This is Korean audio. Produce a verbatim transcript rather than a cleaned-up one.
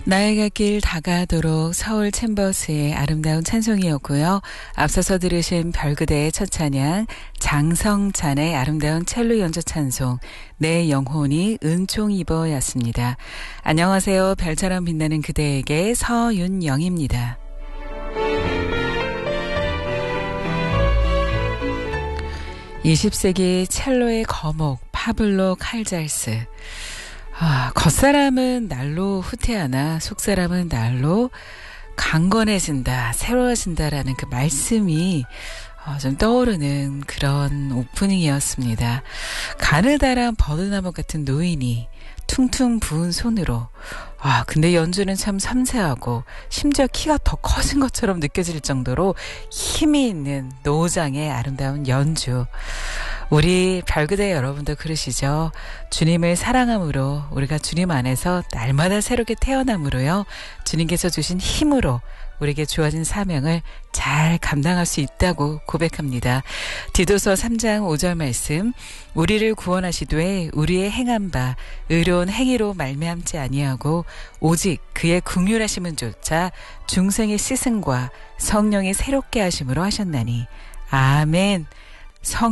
나의 갈 길 다가도록 서울 챔버스의 아름다운 찬송이었고요. 앞서서 들으신 별그대의 첫 찬양 장성찬의 아름다운 첼로 연주 찬송 내 영혼이 은총 입어였습니다. 안녕하세요. 별처럼 빛나는 그대에게 서윤영입니다. 이십 세기 첼로의 거목 파블로 칼잘스. 아, 겉사람은 날로 후퇴하나 속사람은 날로 강건해진다, 새로워진다라는 그 말씀이 어, 좀 떠오르는 그런 오프닝이었습니다. 가느다란 버드나무 같은 노인이 퉁퉁 부은 손으로, 아, 근데 연주는 참 섬세하고 심지어 키가 더 커진 것처럼 느껴질 정도로 힘이 있는 노장의 아름다운 연주. 우리 별그대 여러분도 그러시죠? 주님을 사랑함으로, 우리가 주님 안에서 날마다 새롭게 태어남으로요, 주님께서 주신 힘으로 우리에게 주어진 사명을 잘 감당할 수 있다고 고백합니다. 디도서 삼 장 오 절 말씀, 우리를 구원하시되 우리의 행한 바 의로운 행위로 말미암지 아니하고 오직 그의 긍휼하심은 조차 중생의 씻음과 성령의 새롭게 하심으로 하셨나니. 아멘. 성